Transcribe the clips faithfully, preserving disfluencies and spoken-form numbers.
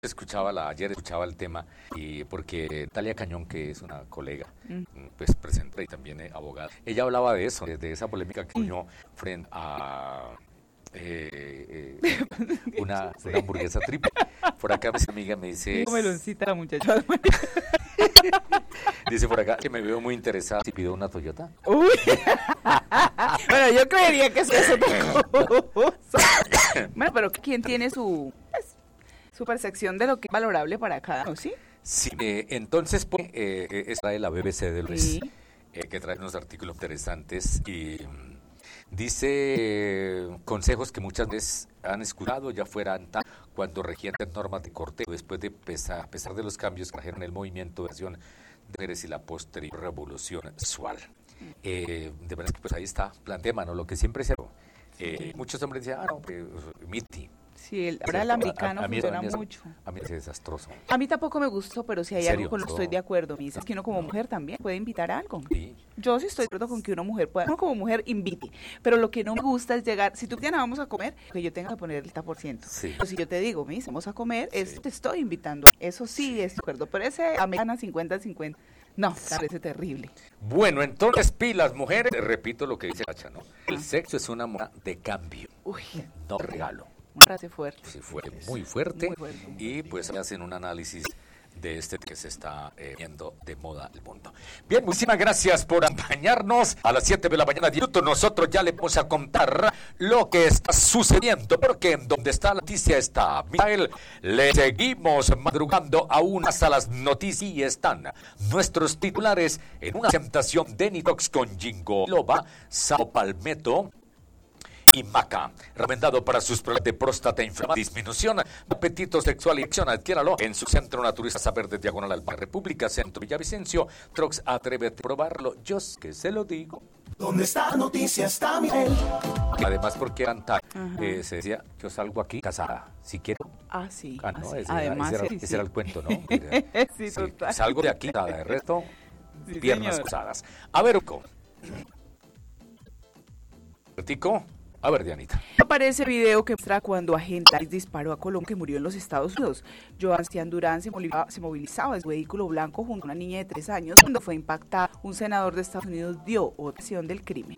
Escuchaba la, ayer escuchaba el tema y porque Talia Cañón, que es una colega, mm. pues presenta y también eh, abogada, ella hablaba de eso, de, de esa polémica que surgió mm. frente a eh, eh, una, sí. una hamburguesa triple. Por acá mi amiga me dice... meloncita la muchacha. Dice por acá que me veo muy interesada si pido una Toyota. Uy. Bueno, yo creería que eso es otra cosa. Bueno, pero ¿quién tiene su... Pues, su percepción de lo que es valorable para cada uno, ¿sí? Sí, eh, entonces, pues, eh, esta de la B B C del sí. eh, que trae unos artículos interesantes y um, dice eh, consejos que muchas veces han escuchado, ya fueran tan, cuando regían normas de corte, después de pesar, a pesar de los cambios que trajeron el movimiento de acción de mujeres y la posterior revolución sexual. Eh, de verdad que pues ahí está, plantea mano, lo que siempre se ha eh, muchos hombres decían, ah, no, pues, miti. Sí, el, ahora el americano a, a mí, funciona a mí es, mucho. A mí es desastroso. A mí tampoco me gustó, pero si hay algo con lo que estoy de acuerdo, Misa, es que uno como mujer también puede invitar a algo. Sí. Yo sí estoy de acuerdo con que una mujer pueda, uno como mujer invite, pero lo que no me gusta es llegar, si tú ya vamos a comer, que yo tenga que poner el treinta por ciento. Sí. Pero si yo te digo, Misa, vamos a comer, sí. es, te estoy invitando. Eso sí, sí. es de acuerdo, pero ese americana cincuenta cincuenta. No, parece terrible. Bueno, entonces, pilas, mujeres, repito lo que dice Hacha, ¿no? El ah. sexo es una moneda de cambio, Uy. no regalo. Una frase fuerte. Sí, fue muy fuerte, muy fuerte muy y pues fuerte. Hacen un análisis de este que se está eh, viendo de moda el mundo. Bien, muchísimas gracias por acompañarnos a las siete de la mañana. Nosotros ya le vamos a contar lo que está sucediendo, porque en donde está la noticia está Misael. Le seguimos madrugando aún hasta las noticias y están nuestros titulares en una presentación de Nitrox con Ginkgo Biloba, Sao Palmetto y Maca, recomendado para sus problemas de próstata inflamada, disminución de apetito sexual y acción. Adquiéralo en su centro naturista Saber de Diagonal al Parque República, Centro Villavicencio. Trox, atrévete a probarlo, yo es que se lo digo. ¿Dónde está la noticia? Está Miguel. Además, porque antes eh, se decía, yo salgo aquí casada, si quiero. Ah, sí. Ah, no, ah, ese, Además, era, ese, sí, era, sí. ese era el cuento, ¿no? sí, sí, total. Salgo de aquí, nada, de resto, sí, piernas señor. cruzadas. A ver, Uco. Tico. A ver, Dianita. Aparece video que muestra cuando agente disparó a Colón, que murió en los Estados Unidos. Joan Durán se movilizaba, se movilizaba en su vehículo blanco junto a una niña de tres años. Cuando fue impactada, un senador de Estados Unidos dio versión del crimen.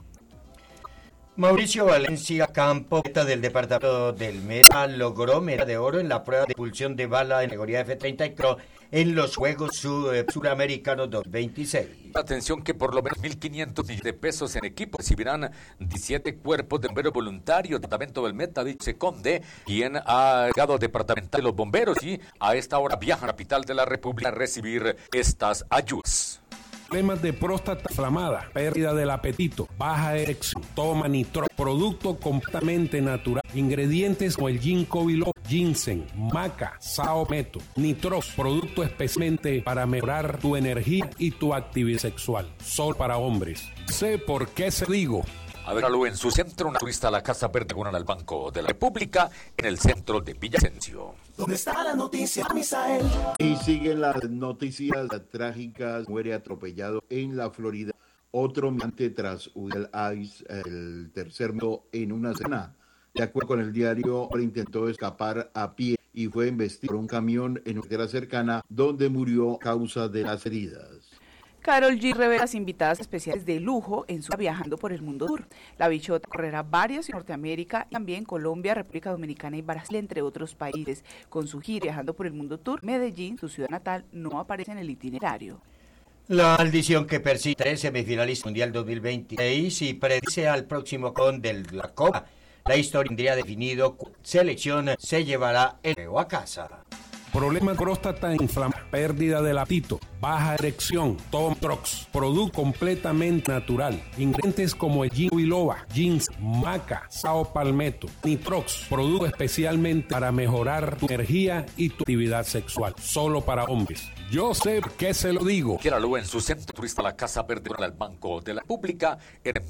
Mauricio Valencia Campo, del departamento del Meta, logró medalla de oro en la prueba de expulsión de bala en categoría F treinta y cuatro en los Juegos Sur, Suramericanos dos mil veintiséis. Atención que por lo menos mil quinientos millones de pesos en equipo recibirán diecisiete cuerpos de bomberos voluntarios. Departamento del Meta, dice Conde, quien ha llegado departamental de los bomberos y a esta hora viaja a la capital de la República a recibir estas ayudas. Problemas de próstata inflamada, pérdida del apetito, baja erección, toma nitro, producto completamente natural, ingredientes como el ginkgo biloba, ginseng, maca, sao palmetto, nitrox, producto especialmente para mejorar tu energía y tu actividad sexual, solo para hombres. Sé por qué se digo. A ver, en su centro, una turista a la Casa Verde con al Banco de la República en el centro de Villavicencio. ¿Dónde está la noticia, Misael? Y siguen las noticias trágicas. Muere atropellado en la Florida. Otro migrante tras huir al ICE, el tercer mundo en una semana. De acuerdo con el diario, intentó escapar a pie y fue embestido por un camión en una carretera cercana donde murió a causa de las heridas. Karol G revela las invitadas especiales de lujo en su Viajando por el Mundo Tour. La bichota correrá varios en Norteamérica, también Colombia, República Dominicana y Brasil, entre otros países. Con su gira Viajando por el Mundo Tour, Medellín, su ciudad natal, no aparece en el itinerario. La maldición que persigue tres semifinalistas mundial dos mil veintiséis y predice al próximo con de la Copa. La historia tendría definido cuál selección se llevará el juego a casa. Problemas de próstata inflamada, pérdida del apetito, baja erección, Tomtrox, producto completamente natural, ingredientes como el ginkgo biloba, ginseng, maca, sao palmetto, nitrox, producto especialmente para mejorar tu energía y tu actividad sexual, solo para hombres. Yo sé por qué se lo digo. Quiéralo en su centro turista, la Casa Verde con el Banco de la República en